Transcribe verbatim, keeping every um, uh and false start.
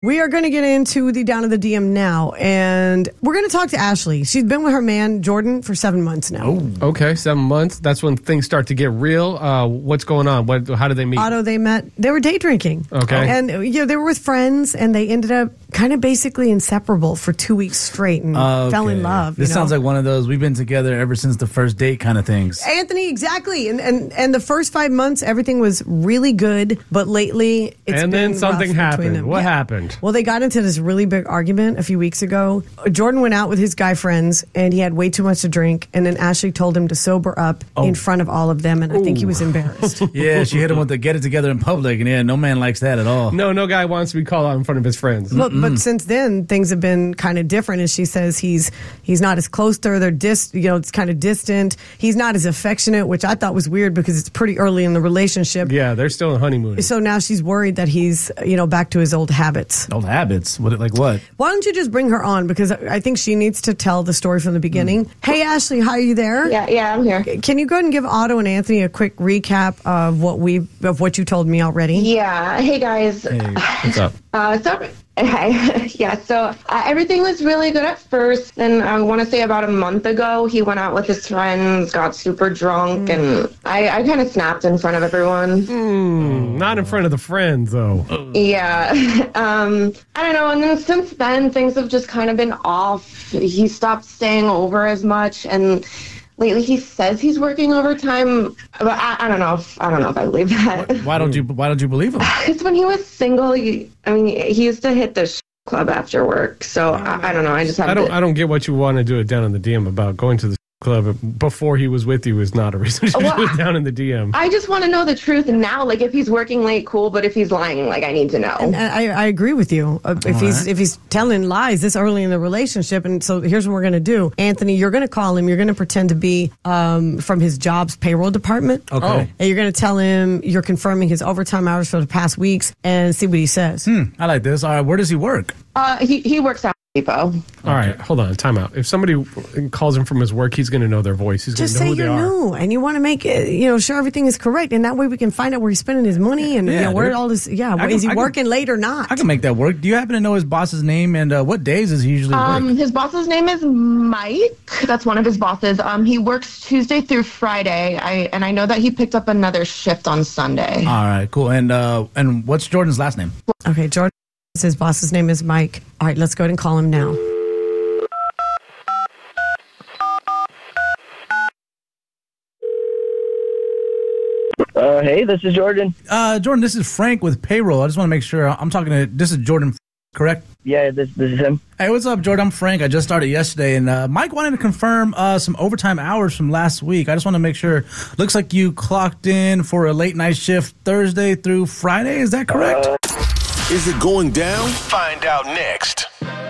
We are going to get into the Down in the D M now, and we're going to talk to Ashley. She's been with her man, Jordan, for seven months now. Oh, okay, seven months. That's when things start to get real. Uh, what's going on? What? How did they meet? Otto, they met. They were day drinking. Okay. And, you know, they were with friends, and they ended up kind of basically inseparable for two weeks straight and Okay. fell in love. This you know? sounds like one of those we've been together ever since the first date kind of things. Anthony, exactly. And, and and the first five months, everything was really good, but lately it's and been then something rough happened. between them. What Yeah. happened? Well, they got into this really big argument a few weeks ago. Jordan went out with his guy friends, and he had way too much to drink, and then Ashley told him to sober up Oh. in front of all of them, and I think he was embarrassed. Yeah, she hit him with the get it together in public, and yeah, no man likes that at all. No, no guy wants to be called out in front of his friends. But, but since then, things have been kind of different. As she says, he's he's not as close to her. They're dis, you know, it's kind of distant. He's not as affectionate, which I thought was weird because it's pretty early in the relationship. Yeah, they're still in honeymoon. So now she's worried that he's, you know, back to his old habits. Old habits? What? Like what? Why don't you just bring her on? Because I think she needs to tell the story from the beginning. Hey, Ashley, how are you there? Yeah, yeah, I'm here. Can you go ahead and give Otto and Anthony a quick recap of what we of what you told me already? Yeah. Hey, guys. Hey, What's up? Uh, so, hi. yeah, so uh, everything was really good at first. Then I want to say about a month ago, he went out with his friends, got super drunk, and I, I kind of snapped in front of everyone. Mm, not in front of the friends, though. Yeah. um, I don't know. And then since then, things have just kind of been off. He stopped staying over as much, and lately he says he's working overtime, but I, I don't know if I don't know if I believe that. Why don't you? Why don't you believe him? Because when he was single, he, I mean, he used to hit the sh- club after work. So I, I don't know. I just have I don't. to. I don't get what you want to do it down in the D M about going to the club before he was with you is not a reason to Well, do it down in the D M. I just want to know the truth now. Like if he's working late, cool. But if he's lying, like I need to know. And I, I agree with you. Uh, if All he's right. if he's telling lies this early in the relationship, and so here's what we're going to do, Anthony. You're going to call him. You're going to pretend to be um, from his job's payroll department. Okay. Oh. And you're going to tell him you're confirming his overtime hours for the past weeks and see what he says. Hmm, I like this. All right, where does he work? Uh, he he works at Depot. All right, hold on, time out. If somebody calls him from his work, he's going to know their voice. He's going Just to know say who they you're are. new, and you want to make it, you know, sure everything is correct, and that way we can find out where he's spending his money and you Yeah, know, where dude. all this. Yeah, I is can- he I can- working late or not? I can make that work. Do you happen to know his boss's name and uh, what days does he usually work? Um, his boss's name is Mike. That's one of his bosses. Um, he works Tuesday through Friday. I and I know that he picked up another shift on Sunday. All right, cool. And uh, and what's Jordan's last name? Okay, Jordan. His boss's name is Mike. All right, let's go ahead and call him now. Uh, hey, this is Jordan. Uh, Jordan, this is Frank with payroll. I just want to make sure I'm talking to. This is Jordan, correct? Yeah, this this is him. Hey, what's up, Jordan? I'm Frank. I just started yesterday, and uh, Mike wanted to confirm uh, some overtime hours from last week. I just want to make sure. Looks like you clocked in for a late night shift Thursday through Friday. Is that correct? Uh, Is it going down? Find out next.